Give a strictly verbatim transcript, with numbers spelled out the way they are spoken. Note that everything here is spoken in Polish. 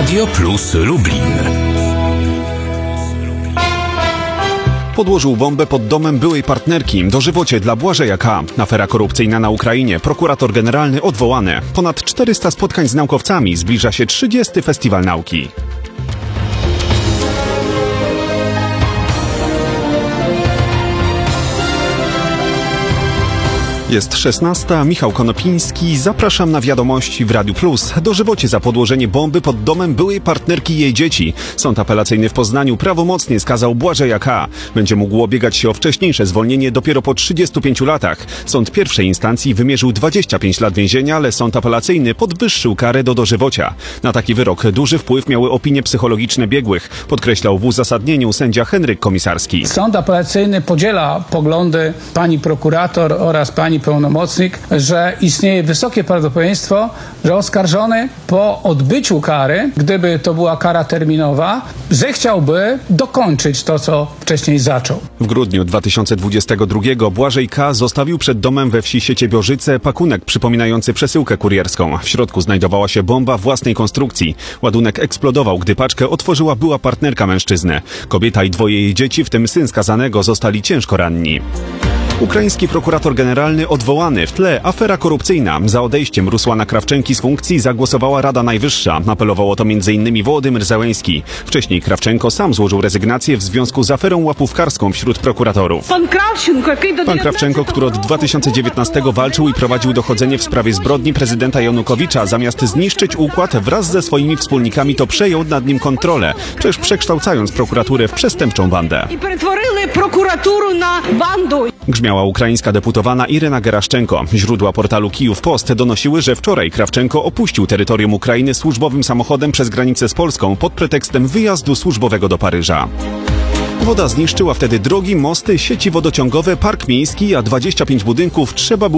Radio Plus Lublin. Podłożył bombę pod domem byłej partnerki. Dożywocie dla Błażeja K. Afera korupcyjna na Ukrainie. Prokurator generalny odwołany. Ponad czterysta spotkań z naukowcami. Zbliża się trzydziesty Festiwal Nauki. Jest szesnasta, Michał Konopiński. Zapraszam na wiadomości w Radiu Plus. Dożywocie za podłożenie bomby pod domem byłej partnerki i jej dzieci. Sąd apelacyjny w Poznaniu prawomocnie skazał Błażeja K. Będzie mógł ubiegać się o wcześniejsze zwolnienie dopiero po trzydziestu pięciu latach. Sąd pierwszej instancji wymierzył dwadzieścia pięć lat więzienia, ale sąd apelacyjny podwyższył karę do dożywocia. Na taki wyrok duży wpływ miały opinie psychologiczne biegłych, podkreślał w uzasadnieniu sędzia Henryk Komisarski. Sąd apelacyjny podziela poglądy pani prokurator oraz pani pełnomocnik, że istnieje wysokie prawdopodobieństwo, że oskarżony po odbyciu kary, gdyby to była kara terminowa, zechciałby dokończyć to, co wcześniej zaczął. W grudniu dwa tysiące dwudziestego drugiego Błażej K. zostawił przed domem we wsi Sieciebiożyce pakunek przypominający przesyłkę kurierską. W środku znajdowała się bomba własnej konstrukcji. Ładunek eksplodował, gdy paczkę otworzyła była partnerka mężczyzny. Kobieta i dwoje jej dzieci, w tym syn skazanego, zostali ciężko ranni. Ukraiński prokurator generalny odwołany. W tle afera korupcyjna. Za odejściem Rusłana Krawczenki z funkcji zagłosowała Rada Najwyższa. Apelował o to między innymi Wołodymyr Zełenski. Wcześniej Krawczenko sam złożył rezygnację w związku z aferą łapówkarską wśród prokuratorów. Pan Krawczenko, Pan Krawczenko, który od dwa tysiące dziewiętnastego walczył i prowadził dochodzenie w sprawie zbrodni prezydenta Janukowicza, zamiast zniszczyć układ wraz ze swoimi wspólnikami, to przejął nad nim kontrolę, przecież przekształcając prokuraturę w przestępczą bandę. I pretworzyli prokuraturę na bandę. Grzmiała ukraińska deputowana Irena Geraszczenko. Źródła portalu Kijów Post donosiły, że wczoraj Krawczenko opuścił terytorium Ukrainy służbowym samochodem przez granicę z Polską pod pretekstem wyjazdu służbowego do Paryża. Woda zniszczyła wtedy drogi, mosty, sieci wodociągowe, park miejski, a dwadzieścia pięć budynków trzeba było